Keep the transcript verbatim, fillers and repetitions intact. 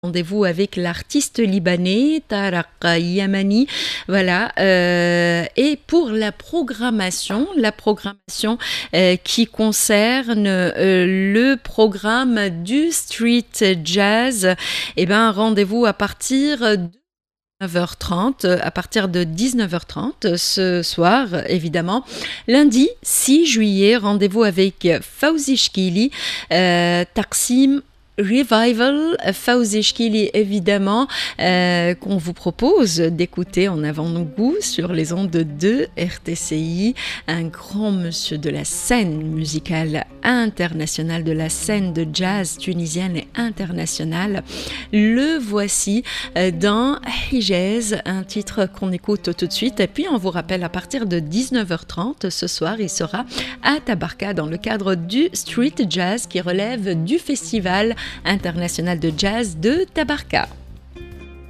Rendez-vous avec l'artiste libanais Taraq Yamani, voilà. Euh, et pour la programmation, la programmation euh, qui concerne euh, le programme du street jazz, eh ben rendez-vous à partir de dix-neuf heures trente, à partir de dix-neuf heures trente ce soir, évidemment. Lundi six juillet, rendez-vous avec Fawzi Chkili, euh, Taksim Revival, Fawzi Chkili évidemment, euh, qu'on vous propose d'écouter en avant-goût sur les ondes de R T C I, un grand monsieur de la scène musicale internationale, de la scène de jazz tunisienne et internationale. Le voici dans Hijaz, un titre qu'on écoute tout de suite, et puis on vous rappelle à partir de dix-neuf heures trente ce soir, il sera à Tabarka dans le cadre du street jazz qui relève du festival international de jazz de Tabarka.